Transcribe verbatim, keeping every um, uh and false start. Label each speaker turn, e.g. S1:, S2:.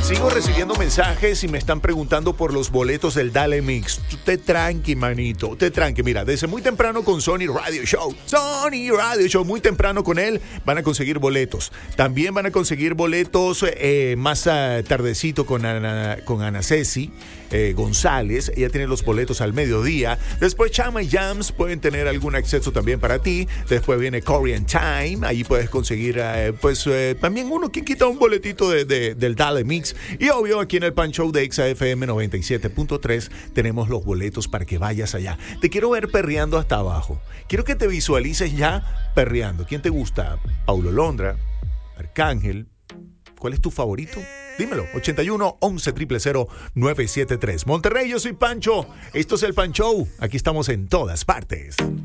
S1: Sigo recibiendo mensajes y me están preguntando por los boletos del Dale Mix. Tú te tranqui, manito, te tranqui. Mira, desde muy temprano con Sony Radio Show. Sony Radio Show, muy temprano con él van a conseguir boletos. También van a conseguir boletos eh, más uh, tardecito con Ana, con Ana Ceci eh, González. Ella tiene los boletos al mediodía. Después Chama y Jams pueden tener algún acceso también para ti. Después viene Korean Time. Ahí puedes conseguir eh, pues eh, también uno que quita un boletito de, de, del Dale Mix. Y obvio, aquí en el Pan Show de X A F M noventa y siete punto tres tenemos los boletos para que vayas allá. Te quiero ver perreando hasta abajo. Quiero que te visualices ya perreando. ¿Quién te gusta? Paulo Londra, Arcángel. ¿Cuál es tu favorito? Dímelo. ochenta y uno, once, cero cero cero, nueve siete tres. Monterrey, yo soy Pancho. Esto es el Pan Show. Aquí estamos en todas partes.